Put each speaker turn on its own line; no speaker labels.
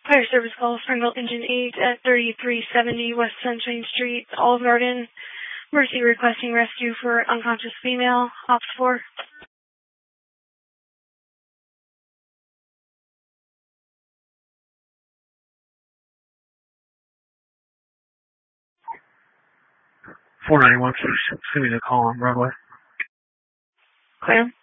Fire service call, Springville Engine 8 at 3370 West Sunshine Street, Olive Garden. Mercy requesting rescue for unconscious female, Ops 4.
491, send me the call on Broadway.
Clear.